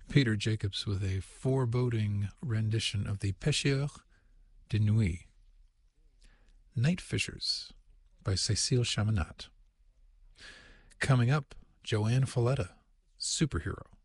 Peter Jacobs with a foreboding rendition of the Pêcheurs de Nuit. Night Fishers by Cécile Chaminade. Coming up, Joanne Falletta, Superhero.